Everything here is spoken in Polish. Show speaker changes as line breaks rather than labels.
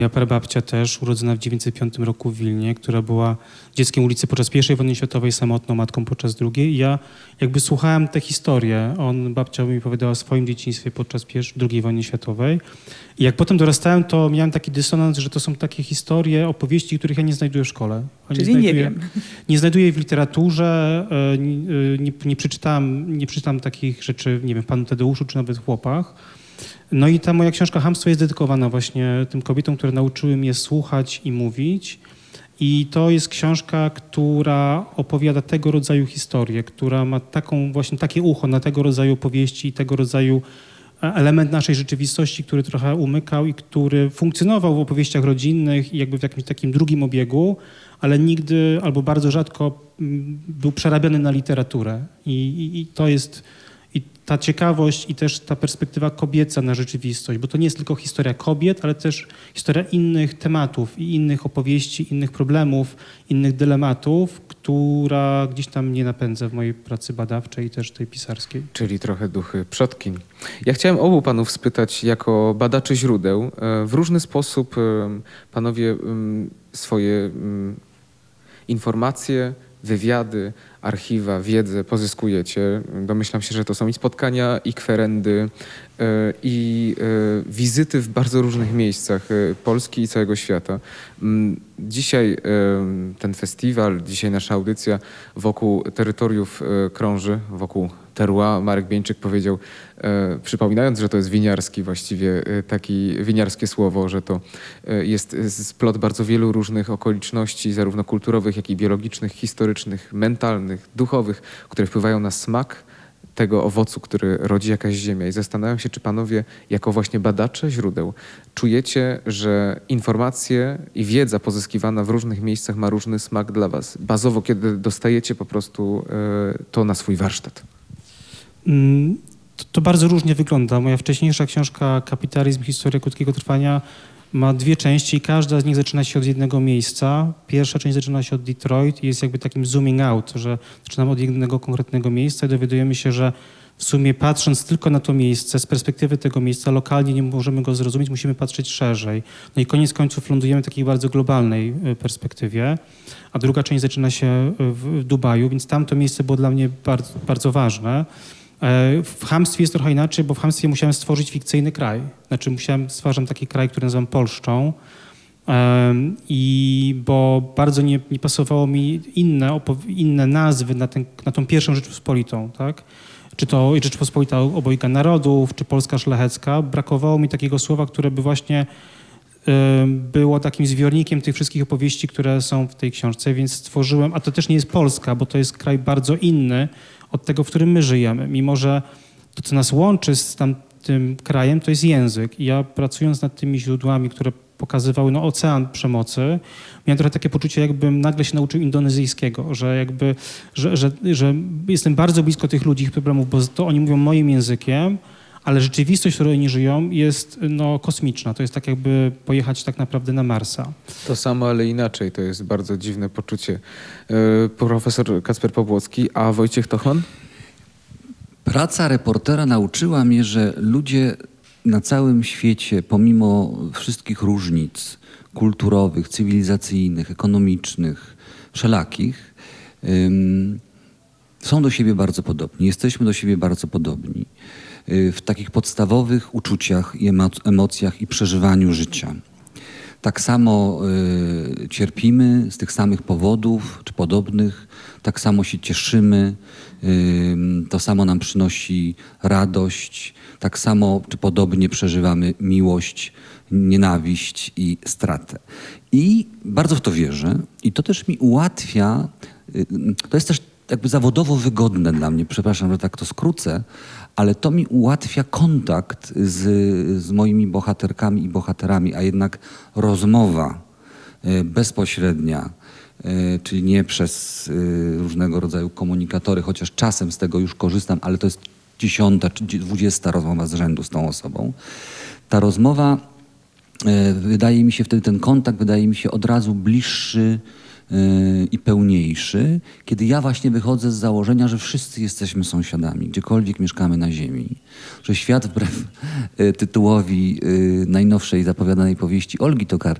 Moja prababcia też, urodzona w 905 roku w Wilnie, która była dzieckiem ulicy podczas I wojny światowej, samotną matką podczas II. I ja jakby słuchałem tę historię. Babcia mi opowiadała o swoim dzieciństwie podczas II wojny światowej. I jak potem dorastałem, to miałem taki dysonans, że to są takie historie, opowieści, których ja nie znajduję w szkole.
Czyli nie wiem.
Nie znajduję jej w literaturze, nie przeczytałem takich rzeczy, nie wiem, w Panu Tadeuszu, czy nawet w Chłopach. No i ta moja książka Chamstwo jest dedykowana właśnie tym kobietom, które nauczyły mnie słuchać i mówić. I to jest książka, która opowiada tego rodzaju historię, która ma takie ucho na tego rodzaju opowieści i tego rodzaju element naszej rzeczywistości, który trochę umykał i który funkcjonował w opowieściach rodzinnych i jakby w jakimś takim drugim obiegu, ale nigdy albo bardzo rzadko był przerabiany na literaturę. I to jest... I ta ciekawość i też ta perspektywa kobieca na rzeczywistość, bo to nie jest tylko historia kobiet, ale też historia innych tematów i innych opowieści, innych problemów, innych dylematów, która gdzieś tam mnie napędza w mojej pracy badawczej i też tej pisarskiej.
Czyli trochę duchy przodkiń. Ja chciałem obu panów spytać, jako badaczy źródeł, w różny sposób panowie swoje informacje, wywiady, archiwa, wiedzę pozyskujecie. Domyślam się, że to są i spotkania, i kwerendy, i wizyty w bardzo różnych miejscach Polski i całego świata. Dzisiaj ten festiwal, dzisiaj nasza audycja wokół terytoriów krąży, wokół terroir. Marek Bieńczyk powiedział, przypominając, że to jest winiarski właściwie, takie winiarskie słowo, że to jest splot bardzo wielu różnych okoliczności, zarówno kulturowych, jak i biologicznych, historycznych, mentalnych, duchowych, które wpływają na smak tego owocu, który rodzi jakaś ziemia. I zastanawiam się, czy panowie, jako właśnie badacze źródeł, czujecie, że informacje i wiedza pozyskiwana w różnych miejscach ma różny smak dla was, bazowo, kiedy dostajecie po prostu to na swój warsztat?
To bardzo różnie wygląda. Moja wcześniejsza książka Kapitalizm, historia krótkiego trwania ma dwie części i każda z nich zaczyna się od jednego miejsca. Pierwsza część zaczyna się od Detroit i jest jakby takim zooming out, że zaczynamy od jednego konkretnego miejsca i dowiadujemy się, że w sumie patrząc tylko na to miejsce, z perspektywy tego miejsca lokalnie nie możemy go zrozumieć, musimy patrzeć szerzej. No i koniec końców lądujemy w takiej bardzo globalnej perspektywie. A druga część zaczyna się w Dubaju, więc tamto miejsce było dla mnie bardzo, bardzo ważne. W Chamstwie jest trochę inaczej, bo w Chamstwie musiałem stworzyć fikcyjny kraj. Znaczy stwarzam taki kraj, który nazywam Polszczą. I bo bardzo nie pasowało mi inne nazwy na tą pierwszą Rzeczpospolitą, tak? Czy to Rzeczpospolita obojga narodów, czy Polska szlachecka. Brakowało mi takiego słowa, które by właśnie było takim zbiornikiem tych wszystkich opowieści, które są w tej książce, więc stworzyłem, a to też nie jest Polska, bo to jest kraj bardzo inny od tego, w którym my żyjemy. Mimo że to, co nas łączy z tamtym krajem, to jest język. I ja pracując nad tymi źródłami, które pokazywały ocean przemocy, miałem trochę takie poczucie, jakbym nagle się nauczył indonezyjskiego, że jestem bardzo blisko tych ludzi, ich problemów, bo to oni mówią moim językiem, ale rzeczywistość, w której oni żyją, jest kosmiczna. To jest tak, jakby pojechać tak naprawdę na Marsa.
To samo, ale inaczej. To jest bardzo dziwne poczucie. Profesor Kacper Pobłocki, a Wojciech Tochman?
Praca reportera nauczyła mnie, że ludzie na całym świecie, pomimo wszystkich różnic kulturowych, cywilizacyjnych, ekonomicznych, wszelakich, są do siebie bardzo podobni. Jesteśmy do siebie bardzo podobni w takich podstawowych uczuciach i emocjach i przeżywaniu życia. Tak samo cierpimy z tych samych powodów czy podobnych, tak samo się cieszymy, to samo nam przynosi radość, tak samo czy podobnie przeżywamy miłość, nienawiść i stratę. I bardzo w to wierzę i to też mi ułatwia, to jest też jakby zawodowo wygodne dla mnie, przepraszam, że tak to skrócę, ale to mi ułatwia kontakt z moimi bohaterkami i bohaterami, a jednak rozmowa bezpośrednia, czyli nie przez różnego rodzaju komunikatory, chociaż czasem z tego już korzystam, ale to jest 10. czy 20. rozmowa z rzędu z tą osobą. Ta rozmowa wydaje mi się wtedy, ten kontakt wydaje mi się od razu bliższy i pełniejszy, kiedy ja właśnie wychodzę z założenia, że wszyscy jesteśmy sąsiadami, gdziekolwiek mieszkamy na ziemi. Że świat wbrew tytułowi najnowszej zapowiadanej powieści Olgi Tokarczuk